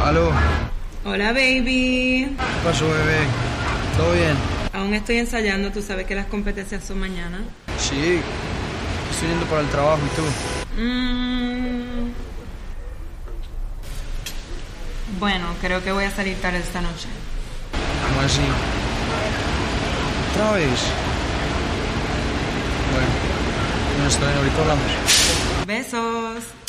Aló. Hola, baby. ¿Qué pasó, bebé? ¿Todo bien? Aún estoy ensayando, tú sabes que las competencias son mañana. Sí, estoy yendo para el trabajo, ¿y tú? Bueno, creo que voy a salir tarde esta noche. ¿Cómo así? ¿Otra vez? Bueno, está bien, ahorita hablamos. Besos.